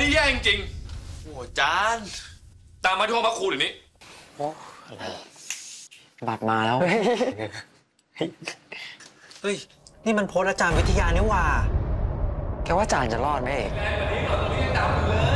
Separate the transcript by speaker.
Speaker 1: นี่แย่จริงๆโอ้จานตามมาที่ห้องพักครูเดี๋ยวนี้
Speaker 2: โอ้อะไรบัตรมาแล้ว
Speaker 3: เฮ้ยนี่มันโพสต์อาจารย์วิทยาเนี่ยว่า
Speaker 2: แกว่าจานจะรอดไหมเอก